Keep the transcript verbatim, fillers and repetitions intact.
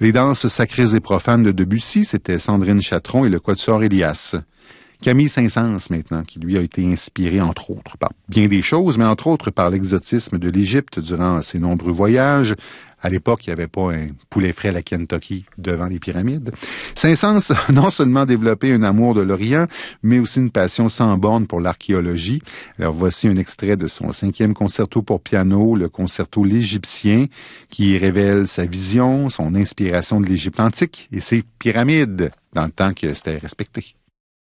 Les danses sacrées et profanes de Debussy, c'était Sandrine Chatron et le Quatuor Elias. Camille Saint-Saëns, maintenant, qui lui a été inspiré, entre autres, par bien des choses, mais entre autres par l'exotisme de l'Égypte durant ses nombreux voyages. À l'époque, il n'y avait pas un poulet frais à la Kentucky devant les pyramides. Saint-Saëns a non seulement développé un amour de l'Orient, mais aussi une passion sans borne pour l'archéologie. Alors voici un extrait de son cinquième concerto pour piano, le concerto l'Égyptien, qui révèle sa vision, son inspiration de l'Égypte antique et ses pyramides, dans le temps que c'était respecté.